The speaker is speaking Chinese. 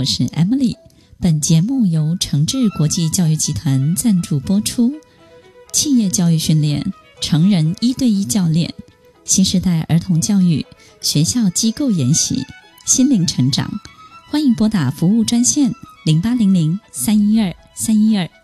我是 Emily。本节目由诚志国际教育集团赞助播出。企业教育训练、成人1对1教练、新时代儿童教育、学校机构研习、心灵成长，欢迎拨打服务专线0800-312-312